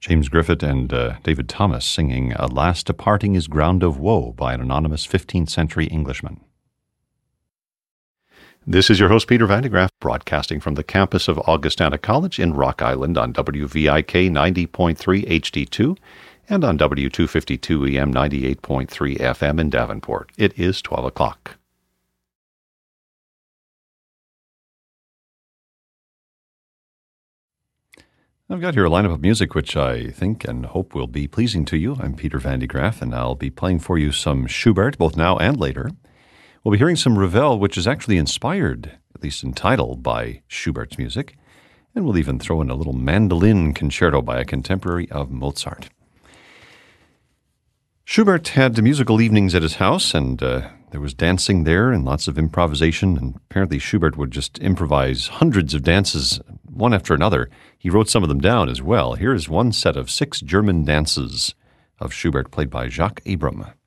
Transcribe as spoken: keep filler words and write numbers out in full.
James Griffith and uh, David Thomas singing "A Last Departing is Ground of Woe" by an anonymous fifteenth century Englishman. This is your host, Peter Van de Graaff, broadcasting from the campus of Augustana College in Rock Island on W V I K ninety point three H D two and on W two fifty-two E M ninety-eight point three F M in Davenport. It is twelve o'clock. I've got here a lineup of music which I think and hope will be pleasing to you. I'm Peter Van de Graaff, and I'll be playing for you some Schubert, both now and later. We'll be hearing some Ravel, which is actually inspired, at least in title, by Schubert's music. And we'll even throw in a little mandolin concerto by a contemporary of Mozart. Schubert had musical evenings at his house, and uh, there was dancing there and lots of improvisation. And apparently Schubert would just improvise hundreds of dances, one after another. He wrote some of them down as well. Here is one set of six German dances of Schubert, played by Jacques Abram.